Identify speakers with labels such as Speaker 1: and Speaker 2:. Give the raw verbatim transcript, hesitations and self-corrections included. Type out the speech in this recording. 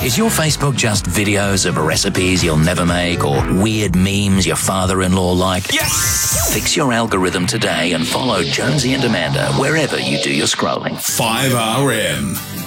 Speaker 1: Is your Facebook just videos of recipes you'll never make or weird memes your father-in-law like?
Speaker 2: Yes!
Speaker 1: Fix your algorithm today and follow Jonesy and Amanda wherever you do your scrolling.
Speaker 2: five R M.